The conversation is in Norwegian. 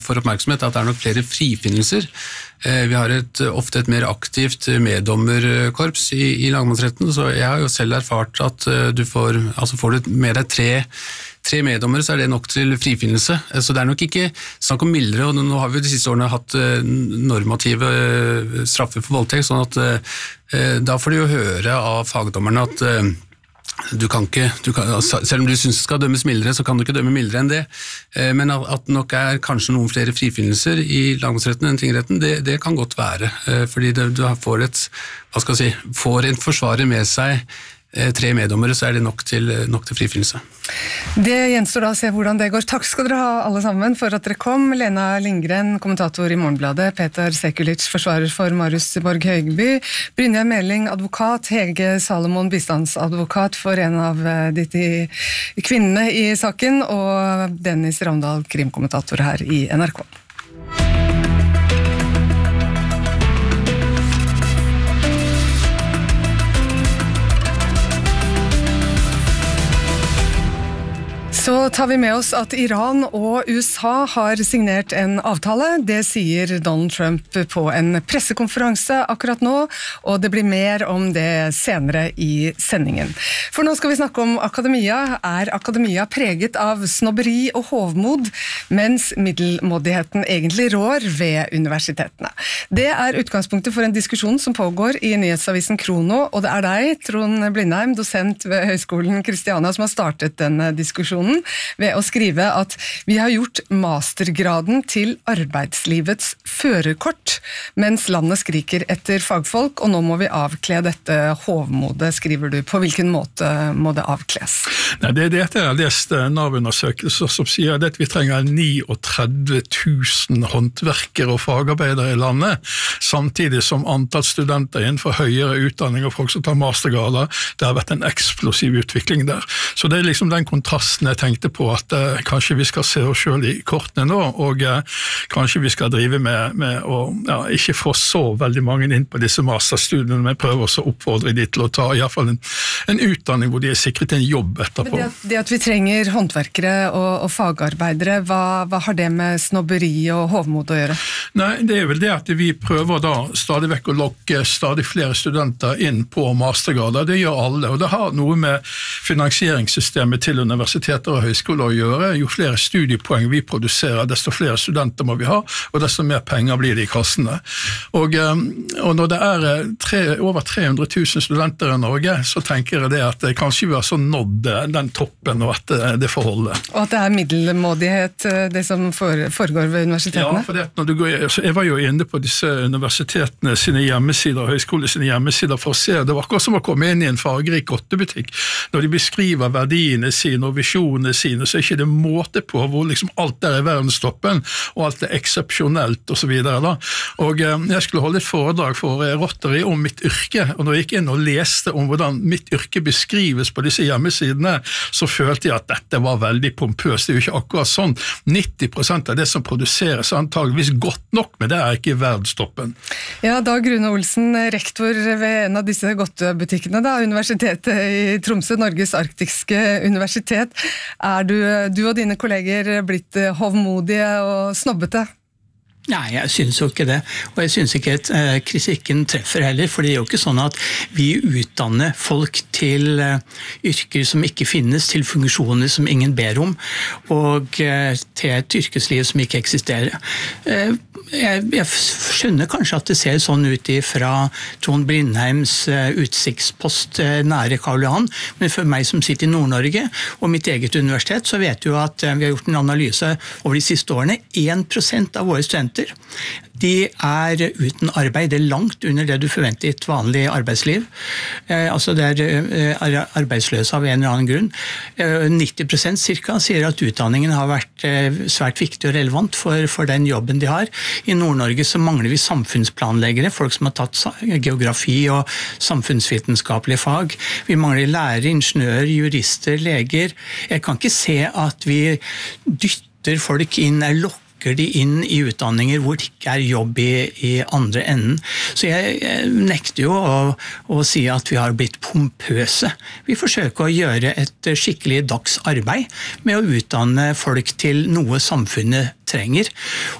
for oppmerksomhet at det nok flere frifinnelser. Vi har ofte et mer aktivt meddommerkorps i lagmannsretten, så jeg har jo selv erfart at får du med deg tre meddommere, så det nok til frifinnelse. Så det nok ikke snakk om mildere, og nå har vi de siste årene hatt normative straffer for voldtekt, sånn at da får du jo høre av fagdommerne at du kan ikke, selv om du synes det skal dømmes mildere, så kan du ikke dømme mildere enn det. Men at det nok kanskje noen flere frifinnelser i lagmannsretten enn tingretten, det kan godt være. Fordi du får en forsvarer med seg tre meddommere, så det nok til frifinnelse. Det gjenstår da å se hvordan det går. Takk skal dere ha alle sammen for at dere kom. Lena Lindgren, kommentator i Morgenbladet, Peter Sekulic, forsvarer for Marius Borg Høgeby, Brynja Meling, advokat, Hege Salomon, bistandsadvokat for en av de kvinnene i saken, og Dennis Ravndal, krimkommentator her i NRK. Så tar vi med oss at Iran og USA har signert en avtale. Det sier Donald Trump på en pressekonferanse akkurat nå, og det blir mer om det senere i sendingen. For nå skal vi snakke om akademia. Akademia preget av snobberi og hovmod, mens middelmådigheten egentlig rår ved universitetene? Det utgangspunktet for en diskusjon som pågår i nyhetsavisen Krono, og det deg, Trond Blindheim, dosent ved Høgskolen Kristiania, som har startet denne diskusjonen ved å skrive at vi har gjort mastergraden til arbeidslivets førerkort, mens landet skriker etter fagfolk, og nå må vi avkle dette hovmodet, skriver du. På hvilken måte må det avkles? Nei, det jeg har lest NAV-undersøkelser som sier at vi trenger 39 000 håndverkere og fagarbeidere i landet, samtidig som antall studenter innenfor høyere utdanning og folk som tar mastergrader, det har vært en eksplosiv utvikling der. Så det liksom den kontrasten jeg tenkte på at kanskje vi skal se oss selv i kortene nå, og kanskje vi skal drive med å ikke få så veldig mange inn på disse masterstudiene, men prøve også å oppfordre de til å ta i hvert fall en utdanning hvor de sikret en jobb etterpå. Men det at vi trenger håndverkere og fagarbeidere, hva har det med snobberi og hovmod å gjøre? Nei, det vel det at vi prøver da stadig vekk å lokke stadig flere studenter inn på mastergrader. Det gjør alle, og det har noe med finansieringssystemet til universiteter og høyskoler å gjøre. Jo flere studiepoeng vi produserer, desto flere studenter må vi ha, og desto mer penger blir det i kassene. Og når det over 300 000 studenter i Norge, så tenker jeg det at kanskje vi har så nådd den toppen og at det forholdet. Og at det middelmådighet, det som foregår ved universitetene? Ja, for jeg var jo inne på disse universitetene sine hjemmesider, høyskole sine hjemmesider for å se. Det var akkurat som å komme inn i en fargerik godtebutikk. Når de beskriver verdiene sine og visjonene sine, så ikke det måte på hvor liksom alt der verdenstoppen, og alt eksepsjonelt og så videre da. Og jeg skulle holde et foredrag for Rotary om mitt yrke, og når jeg gikk inn og leste om hvordan mitt yrke beskrives på disse hjemmesidene, så følte jeg at dette var veldig pompøst. Det jo ikke akkurat sånn. 90% av det som produseres antageligvis godt nok, men det ikke verdenstoppen. Ja, Dag Rune Olsen, rektor ved en av disse godtebutikkene da, Universitetet i Tromsø, Norges arktiske universitet. Du og dine kolleger blitt hovmodige og snobbete? Nei, jeg synes jo ikke det, og jeg synes ikke at kritikken treffer heller, for det jo ikke sånn at vi utdanner folk til yrker som ikke finnes, til funksjoner som ingen ber om, og til et yrkesliv som ikke eksisterer. Jeg skjønner kanskje at det ser sånn ut fra Trond Blindheims utsiktspost nære Karl Johan, men for meg som sitter i Nord-Norge og mitt eget universitet, så vet du at vi har gjort en analyse over de siste årene. 1% av våre studenter de uten arbeid, det langt under det du forventer i et vanlig arbeidsliv. Altså det arbeidsløse av en eller annen grunn. 90% cirka sier at utdanningen har vært svært viktig og relevant for den jobben de har. I Nord-Norge så mangler vi samfunnsplanleggere, folk som har tatt geografi og samfunnsvitenskapelige fag. Vi mangler lærere, ingeniører, jurister, leger. Jeg kan ikke se at vi dytter folk inn, lokker lokker de inn i utdanninger hvor det ikke er jobb i andre enden. Så jeg nekter jo å si at vi har blitt pompøse. Vi forsøker å gjøre et skikkelig dagsarbeid med å utdanne folk til noe samfunnet trenger.